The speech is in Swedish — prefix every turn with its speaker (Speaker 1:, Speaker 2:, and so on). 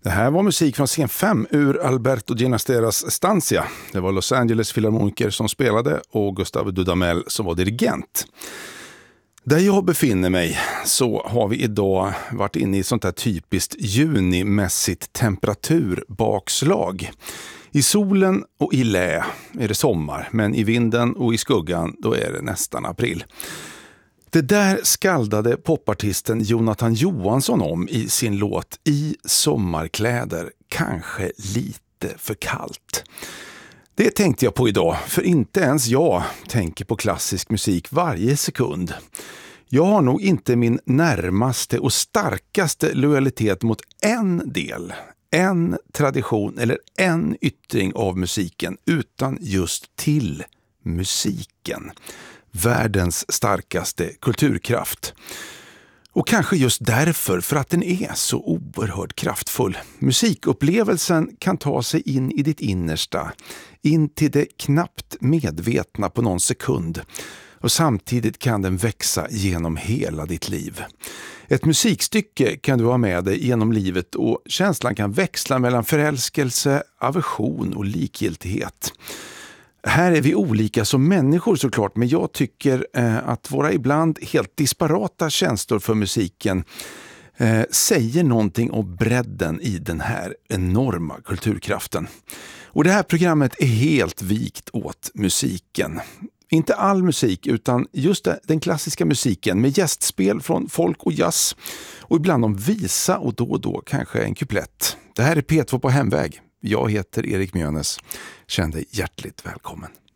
Speaker 1: Det här var musik från scen 5 ur Alberto Ginasteras Estancia. Det var Los Angeles Filharmoniker som spelade och Gustavo Dudamel som var dirigent. Där jag befinner mig så har vi idag varit inne i sånt här typiskt junimässigt temperaturbakslag. I solen och i lä är det sommar, men i vinden och i skuggan då är det nästan april. Det där skaldade popartisten Jonathan Johansson om i sin låt I sommarkläder, kanske lite för kallt. Det tänkte jag på idag, för inte ens jag tänker på klassisk musik varje sekund. Jag har nog inte min närmaste och starkaste lojalitet mot en del, en tradition eller en yttring av musiken utan just till musiken. Världens starkaste kulturkraft. Och kanske just därför, för att den är så oerhört kraftfull. Musikupplevelsen kan ta sig in i ditt innersta, in till det knappt medvetna på någon sekund. Och samtidigt kan den växa genom hela ditt liv. Ett musikstycke kan du ha med dig genom livet och känslan kan växla mellan förälskelse, aversion och likgiltighet. Här är vi olika som människor såklart, men jag tycker att våra ibland helt disparata känslor för musiken säger någonting om bredden i den här enorma kulturkraften. Och det här programmet är helt vikt åt musiken. Inte all musik utan just den klassiska musiken med gästspel från folk och jazz och ibland om visa och då kanske en kuplett. Det här är P2 på hemväg. Jag heter Erik Mjönes. Känn dig hjärtligt välkommen.